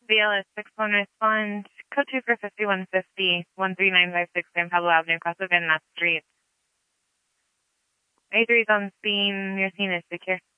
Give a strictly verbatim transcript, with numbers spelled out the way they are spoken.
B L S six one respond. Code two for fifty-one fifty, one three nine five six San Pablo Avenue, across the Van Ness Street. A three is on scene. Your scene is secure.